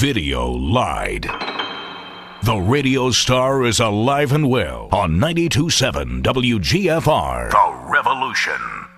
Video lied. The radio star is alive and well on 92.7 WGFR. The Revolution.